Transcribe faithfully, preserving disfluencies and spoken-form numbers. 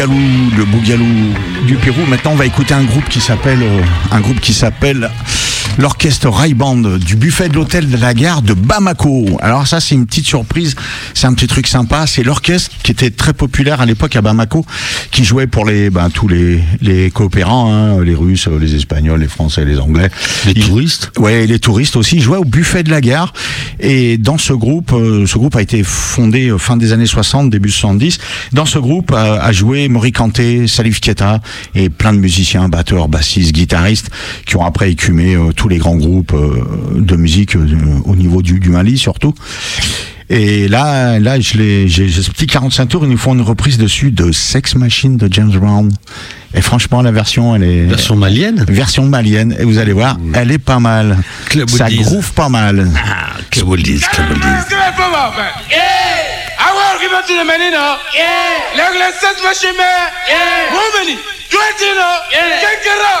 Le bougalou du Pérou. Maintenant, on va écouter un groupe qui s'appelle euh, un groupe qui s'appelle l'orchestre Rai Band du buffet de l'hôtel de la gare de Bamako. Alors ça, c'est une petite surprise, c'est un petit truc sympa. C'est l'orchestre qui était très populaire à l'époque à Bamako, qui jouait pour les ben, tous les les coopérants, hein, les Russes, les Espagnols, les Français, les Anglais, les Ils, touristes. Ouais, les touristes aussi. Ils jouaient au buffet de la gare. Et dans ce groupe, euh, ce groupe a été fondé euh, fin des années soixante, début soixante-dix. Dans ce groupe a, a joué Mori Kanté, Salif Keita et plein de musiciens, batteurs, bassistes, guitaristes, qui ont après écumé euh, tous les grands groupes euh, de musique euh, au niveau du, du Mali surtout. Et là, là, je l'ai, j'ai, j'ai ce petit quarante-cinq tours, ils nous font une reprise dessus de Sex Machine de James Brown. Et franchement, la version, elle est... Version malienne Version malienne. Et vous allez voir, mmh. elle est pas mal. Ça groove pas mal. Ah, Kabouldiz, Kabouldiz. Kibatine menina, yeah. Legle set machine, yeah. Woman, twenty no, yeah. Kankara,